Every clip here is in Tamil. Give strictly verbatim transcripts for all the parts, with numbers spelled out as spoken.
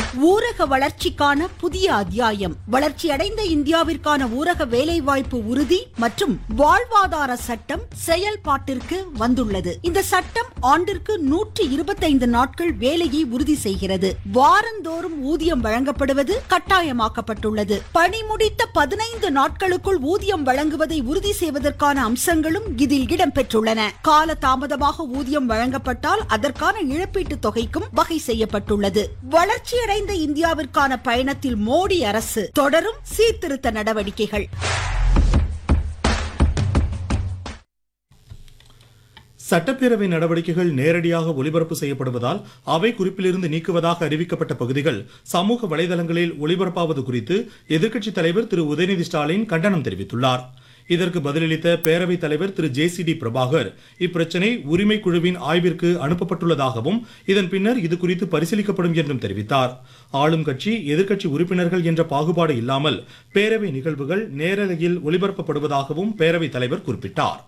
ஊரக வளர்ச்சிக்கான புதிய அத்தியாயம். வளர்ச்சியடைந்த இந்தியாவிற்கான ஊரக வேலைவாய்ப்பு உறுதி மற்றும் வாழ்வாதார சட்டம் செயல்பாட்டிற்கு வந்துள்ளது. இந்த சட்டம் ஆண்டிற்கு நூற்றி இருபத்தைந்து நாட்கள் வேலையை உறுதி செய்கிறது. வாரந்தோறும் ஊதியம் வழங்கப்படுவது கட்டாயமாக்கப்பட்டுள்ளது. பணி முடித்த பதினைந்து நாட்களுக்குள் ஊதியம் வழங்குவதை உறுதி செய்வதற்கான அம்சங்களும் இதில் இடம்பெற்றுள்ளன. கால தாமதமாக ஊதியம் வழங்கப்பட்டால் அதற்கான இழப்பீட்டுத் தொகைக்கும் வகை செய்யப்பட்டுள்ளது. வளர்ச்சியடைந்த இந்தியாவிற்கான பயணத்தில் மோடி அரசு தொடரும் சீர்திருத்த நடவடிக்கைகள். சட்டப்பேரவை நடவடிக்கைகள் நேரடியாக ஒளிபரப்பு செய்யப்படுவதால் அவை குறிப்பிலிருந்து நீக்குவதாக அறிவிக்கப்பட்ட பகுதிகள் சமூக வலைதளங்களில் ஒளிபரப்பாவது குறித்து எதிர்க்கட்சித் தலைவர் திரு உதயநிதி ஸ்டாலின் கண்டனம் தெரிவித்துள்ளார். இதற்கு பதிலளித்த பேரவைத் தலைவர் திரு ஜே சி டி பிரபாகர், இப்பிரச்சினை உரிமை குழுவின் ஆய்விற்கு அனுப்பப்பட்டுள்ளதாகவும் இதன் பின்னர் இது குறித்து பரிசீலிக்கப்படும் என்றும் தெரிவித்தார். ஆளும் கட்சி எதிர்க்கட்சி உறுப்பினர்கள் என்ற பாகுபாடு இல்லாமல் பேரவை நிகழ்வுகள் நேரலையில் ஒளிபரப்பப்படுவதாகவும் பேரவைத் தலைவர் குறிப்பிட்டார்.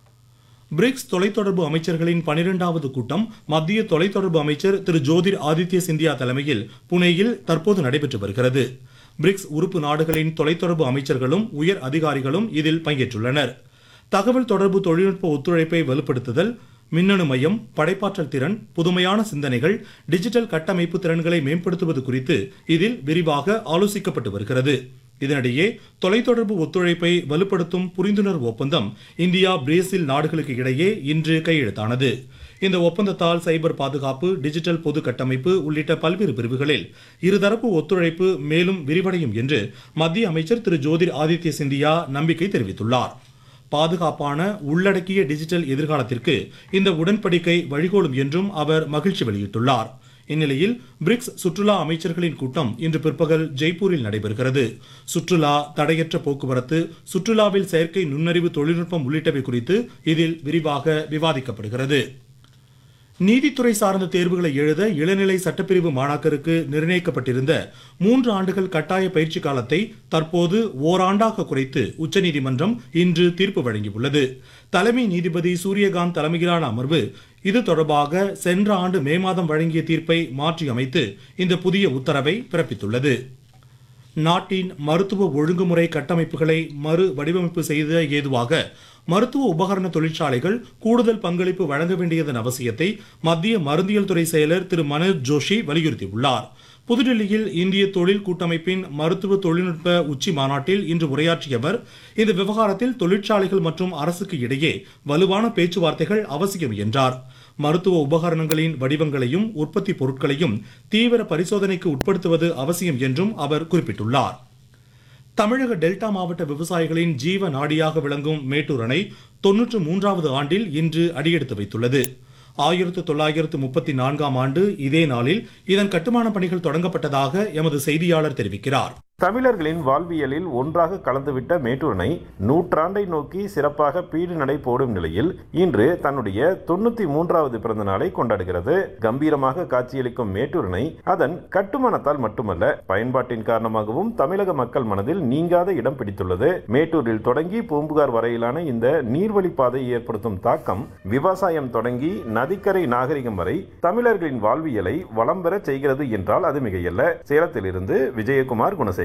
பிரிக்ஸ் தொலைத்தொடர்பு அமைச்சர்களின் பனிரெண்டாவது கூட்டம் மத்திய தொலைத்தொடர்பு அமைச்சர் திரு ஜோதிர் ஆதித்ய சிந்தியா தலைமையில் புனேயில் தற்போது நடைபெற்று வருகிறது. பிரிக்ஸ் உறுப்பு நாடுகளின் தொலைத்தொடர்பு அமைச்சர்களும் உயர் அதிகாரிகளும் இதில் பங்கேற்றுள்ளனர். தகவல் தொடர்பு தொழில்நுட்ப ஒத்துழைப்பை வலுப்படுத்துதல், மின்னணு மையம், படைப்பாற்றல் திறன், புதுமையான சிந்தனைகள், டிஜிட்டல் கட்டமைப்பு திறன்களை மேம்படுத்துவது குறித்து இதில் விரிவாக ஆலோசிக்கப்பட்டு வருகிறது. இதனிடையே தொலைத்தொடர்பு ஒத்துழைப்பை வலுப்படுத்தும் புரிந்துணர்வு ஒப்பந்தம் இந்தியா பிரேசில் நாடுகளுக்கு இடையே இன்று கையெழுத்தானது. இந்த ஒப்பந்தத்தால் சைபர் பாதுகாப்பு, டிஜிட்டல் பொது கட்டமைப்பு உள்ளிட்ட பல்வேறு பிரிவுகளில் இருதரப்பு ஒத்துழைப்பு மேலும் விரிவடையும் என்று மத்திய அமைச்சர் திரு ஜோதிர் ஆதித்ய சிந்தியா நம்பிக்கை தெரிவித்துள்ளார். பாதுகாப்பான உள்ளடக்கிய டிஜிட்டல் எதிர்காலத்திற்கு இந்த உடன்படிக்கை வழிகோலும் என்றும் அவர் மகிழ்ச்சி வெளியிட்டுள்ளார். இந்நிலையில் பிரிக்ஸ் சுற்றுலா அமைச்சர்களின் கூட்டம் இன்று பிற்பகல் ஜெய்ப்பூரில் நடைபெறுகிறது. சுற்றுலா, தடையற்ற போக்குவரத்து, சுற்றுலாவில் செயற்கை நுண்ணறிவு தொழில்நுட்பம் உள்ளிட்டவை குறித்து இதில் விரிவாக விவாதிக்கப்படுகிறது. நீதித்துறை சார்ந்த தேர்வுகளை எழுத இளநிலை சட்டப்பிரிவு மாணாக்கருக்கு நிர்ணயிக்கப்பட்டிருந்த மூன்று ஆண்டுகள் கட்டாய பயிற்சி காலத்தை தற்போது ஓராண்டாக குறைத்து உச்சநீதிமன்றம் இன்று தீர்ப்பு வழங்கியுள்ளது. தலைமை நீதிபதி சூரியகாந்த் தலைமையிலான அமர்வு இது தொடர்பாக சென்ற ஆண்டு மே மாதம் வழங்கிய தீர்ப்பை மாற்றி அமைத்து இந்த புதிய உத்தரவை பிறப்பித்துள்ளது. நாட்டின் மருத்துவ ஒழுங்குமுறை கட்டமைப்புகளை மறு வடிவமைப்பு செய்த ஏதுவாக மருத்துவ உபகரண தொழிற்சாலைகள் கூடுதல் பங்களிப்பு வழங்க வேண்டியதன் அவசியத்தை மத்திய மருந்தியல் துறை செயலர் திரு மனோஜ் ஜோஷி வலியுறுத்தியுள்ளார். புதுடில்லியில் இந்திய தொழில் கூட்டமைப்பின் மருத்துவ தொழில்நுட்ப உச்சி மாநாட்டில் இன்று உரையாற்றிய அவர், இந்த விவகாரத்தில் தொழிற்சாலைகள் மற்றும் அரசுக்கு இடையே வலுவான பேச்சுவார்த்தைகள் அவசியம் என்றார். மருத்துவ உபகரணங்களின் வடிவங்களையும் உற்பத்தி பொருட்களையும் தீவிர பரிசோதனைக்கு உட்படுத்துவது அவசியம் என்றும் அவர் குறிப்பிட்டுள்ளார். தமிழக டெல்டா மாவட்ட விவசாயிகளின் ஜீவ நாடியாக விளங்கும் மேட்டூர் அணை தொன்னூற்று மூன்றாவது ஆண்டில் இன்று அடியெடுத்து வைத்துள்ளது. ஆயிரத்து தொள்ளாயிரத்து முப்பத்தி நான்காம் ஆண்டு இதே நாளில் இதன் கட்டுமான பணிகள் தொடங்கப்பட்டதாக எமது செய்தியாளர் தெரிவிக்கிறார். தமிழர்களின் வாழ்வியலில் ஒன்றாக கலந்துவிட்ட மேட்டூர் அணை நூற்றாண்டை நோக்கி சிறப்பாக பீடு நடை போடும் நிலையில் இன்று தன்னுடைய தொண்ணூத்தி மூன்றாவது பிறந்த நாளை கொண்டாடுகிறது. கம்பீரமாக காட்சியளிக்கும் மேட்டூர் அணை அதன் கட்டுமானத்தால் மட்டுமல்ல, பயன்பாட்டின் காரணமாகவும் தமிழக மக்கள் மனதில் நீங்காத இடம் பிடித்துள்ளது. மேட்டூரில் தொடங்கி பூம்புகார் வரையிலான இந்த நீர்வழி பாதை ஏற்படுத்தும் தாக்கம் விவசாயம் தொடங்கி நதிக்கரை நாகரிகம் வரை தமிழர்களின் வாழ்வியலை வளம் பெற செய்கிறது என்றால் அது மிகையல்ல. சேலத்திலிருந்து விஜயகுமார் குணசேகரன்.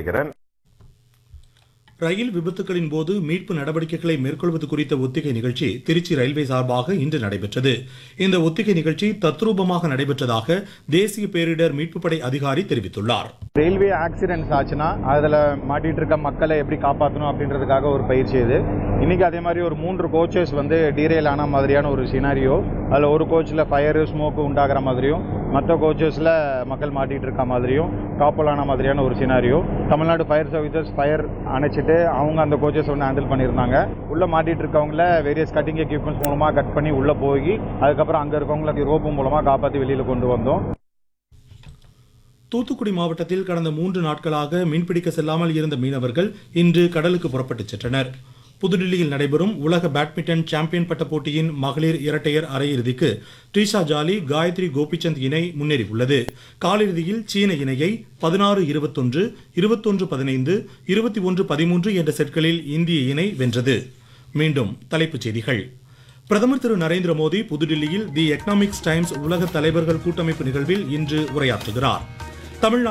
ரயில் விபத்துகளின் போது மீட்பு நடவடிக்கைகளை மேற்கொள்வது குறித்த ஒத்திகை நிகழ்ச்சி திருச்சி ரயில்வே சார்பாக இன்று நடைபெற்றது. இந்த ஒத்திகை நிகழ்ச்சி தத்ரூபமாக நடைபெற்றதாக தேசிய பேரிடர் மீட்பு படை அதிகாரி தெரிவித்துள்ளார். ரயில்வே ஆக்சிடென்ட்ஸ் ஆச்சுன்னா அதில் மாட்டிட்டு இருக்க மக்களை எப்படி காப்பாற்றணும் அப்படின்றதுக்காக ஒரு பயிற்சி இது. இன்னைக்கு அதே மாதிரி ஒரு மூன்று கோச்சஸ் வந்து டீரெயில் ஆன மாதிரியான ஒரு சினாரியோ, அதில் ஒரு கோச்சில் ஃபயரு ஸ்மோக்கு உண்டாகிற மாதிரியும், மற்ற கோச்சஸில் மக்கள் மாட்டிட்டு இருக்க மாதிரியும், டாப்பல் ஆன மாதிரியான ஒரு scenario. Tamil Nadu fire services fire அணைச்சிட்டு அவங்க அந்த கோச்சஸ் வந்து ஹேண்டில் பண்ணியிருந்தாங்க. உள்ளே மாட்டிட்டு இருக்கவங்கள வேரியஸ் கட்டிங் எக்யூப்மெண்ட்ஸ் மூலமாக கட் பண்ணி உள்ளே போய் அதுக்கப்புறம் அங்கே இருக்கவங்களுக்கு ரோப்பு மூலமாக காப்பாற்றி வெளியில் கொண்டு வந்தோம். தூத்துக்குடி மாவட்டத்தில் கடந்த மூன்று நாட்களாக மீன்பிடிக்க செல்லாமல் இருந்த மீனவர்கள் இன்று கடலுக்கு புறப்பட்டுச் சென்றனர். புதுடில்லியில் நடைபெறும் உலக பேட்மிண்டன் சாம்பியன் பட்ட போட்டியின் மகளிர் இரட்டையர் அரையிறுதிக்கு ட்ரீஷா ஜாலி, காயத்ரி கோபிச்சந்த் இணை முன்னேறியுள்ளது. காலிறுதியில் சீன இணையை பதினாறு இருபத்தொன்று, இருபத்தொன்று பதினைந்து, இருபத்தி ஒன்று பதிமூன்று என்ற செட்களில் இந்திய இணை வென்றது. மீண்டும் தலைப்புச் செய்திகள். பிரதமர் திரு நரேந்திர மோடி புதுடில்லியில் தி எக்கனாமிக்ஸ் டைம்ஸ் உலக தலைவர்கள் கூட்டமைப்பு நிகழ்வில் இன்று உரையாற்றுகிறார். தமிழ்நாடு